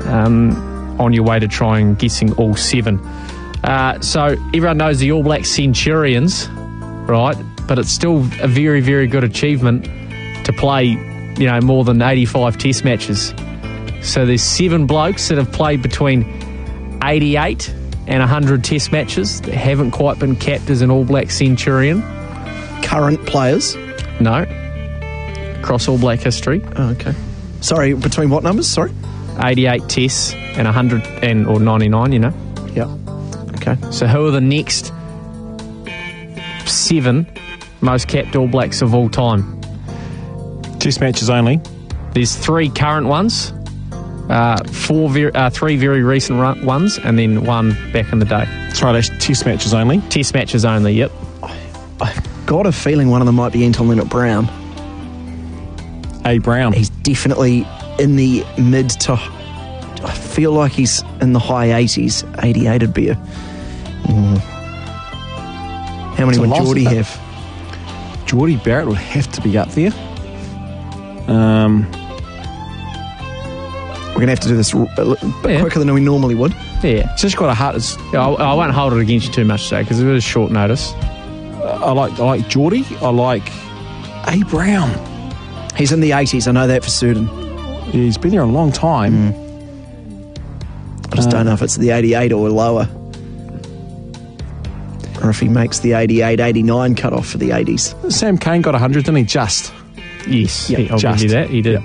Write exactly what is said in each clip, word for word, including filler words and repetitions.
um, on your way to try and guessing all seven. Uh, so everyone knows the All Black Centurions, right? But it's still a very, very good achievement to play, you know, more than eighty-five test matches. So there's seven blokes that have played between eighty-eight and one hundred test matches that haven't quite been capped as an All Black Centurion. Current players? No. Across All Black history. Oh, okay. Sorry, between what numbers? Sorry? eighty-eight tests and one hundred and or ninety-nine, you know. Yeah. Okay. So who are the next seven most capped All Blacks of all time? Test matches only. There's three current ones, uh, four, ver- uh, three very recent run- ones, and then one back in the day. That's right, that's test matches only. Test matches only, yep. I've got a feeling one of them might be Anton Leonard-Brown. A. Brown. He's definitely in the mid to... I feel like he's in the high eighties. eighty-eight would be a... Mm. How many It's a would lot, Geordie isn't it? have? Geordie Barrett would have to be up there. Um, We're going to have to do this a little bit Yeah. quicker than we normally would. Yeah. it's just got a heart. It's, I, I won't hold it against you too much today because it is short notice. I like I like Geordie. I like A. Brown. He's in the eighties, I know that for certain. Yeah, he's been there a long time. I just don't know if it's the eighty-eight or lower. Or if he makes the eighty-eight eighty-nine cut-off for the eighties. Sam Cane got one hundred, didn't he? Just. Yes, Yeah, he- I'll just. give you that. He did. Yeah.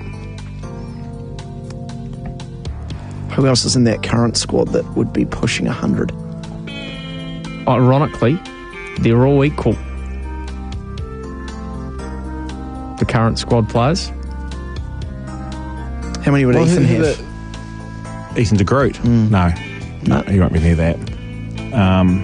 Who else is in that current squad that would be pushing one hundred? Ironically, they're all equal. The current squad players. How many would Well, Ethan who- have? Ethan de Groot. No. No, he won't be near that. Um,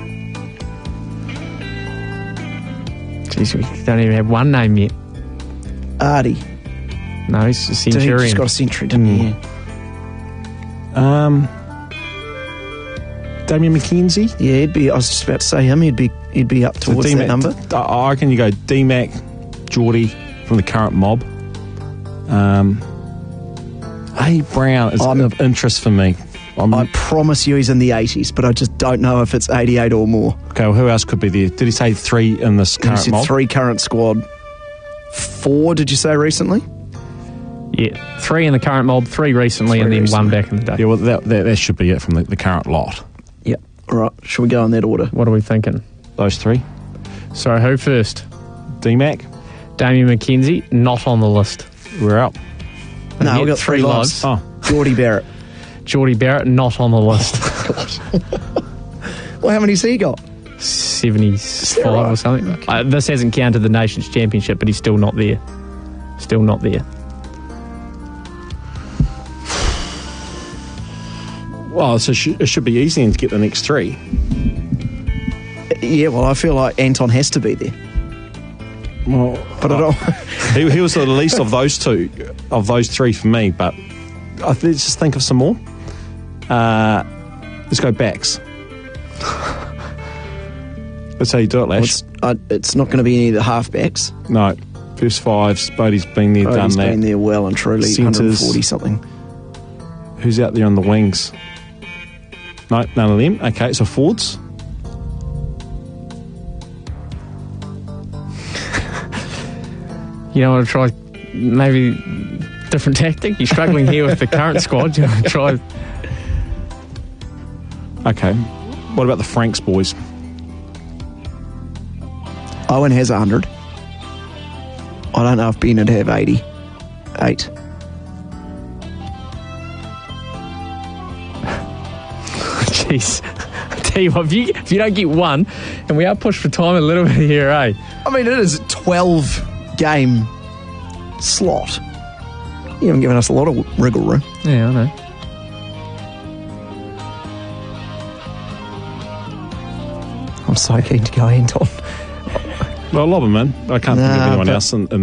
Jeez, we don't even have one name yet. Artie. No, he's a He Centurion. just got a century, didn't he? Yeah. um, Damien McKenzie. Yeah, he'd be. I was just about to say him. He'd be. He'd be up So towards that D-Mac- number. I I reckon you go D-Mac, Geordie from the current mob. Um, A. Brown is I'm- of interest for me. I'm, I promise you, he's in the eighties, but I just don't know if it's eighty-eight or more. okay, well, who else could be there? Did he say three in this You current said mob? three current squad. Four, did you say recently? Yeah, three in the current mob, three recently, Three and then recently. one back in the day. Yeah, well, that, that, that should be it from the, the current lot. Yeah. All right. Shall we go in that order? What are we thinking? Those three. So who first? D-Mac, Damien McKenzie, not on the list. we're out. No, Yet we've got three three lives. lives. Oh, Geordie Barrett. Geordie Barrett, not on the list. Well, how many's he got? seventy-five right? or something. Uh, this hasn't counted the Nations Championship, but he's still not there. Still not there. well, so it should, it should be easy then to get the next three. Yeah, well, I feel like Anton has to be there. Well, But I don't... he, he was the least of those two, of those three for me. But I, let's just think of some more. Uh, let's go backs. That's how you do it, Lash. it's, I, it's not going to be any of the halfbacks. No, first fives. Bodie's been there, Oh, done he's that. been there well and truly. Centres. one forty something. Who's out there on the wings? No, none of them. Okay, so forwards. You don't want to try maybe different tactic? You're struggling here with the current squad. You want to try... Okay. What about the Franks boys? Owen has one hundred. I don't know if Ben would have eighty-eight. Jeez. I tell you what, if you, if you don't get one, and we are pushed for time a little bit here, eh? I mean, it is a twelve game slot. You haven't given us a lot of wriggle room. Yeah, I know. I'm so keen to go Anton. Well, lob them in. I can't think Nah, of anyone but- else in, in